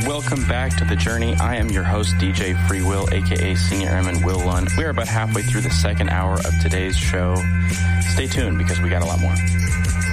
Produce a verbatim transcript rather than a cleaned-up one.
Welcome back to The Journey. I am your host, D J Free Will, a k a. Senior Airman Will Lund. We are about halfway through the second hour of today's show. Stay tuned because we got a lot more.